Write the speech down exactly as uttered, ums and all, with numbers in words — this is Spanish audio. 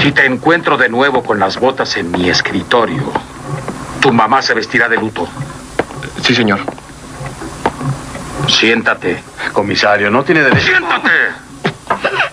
Si te encuentro de nuevo con las botas en mi escritorio, tu mamá se vestirá de luto. Sí, señor. Siéntate. Comisario, no tiene derecho... ¡Siéntate!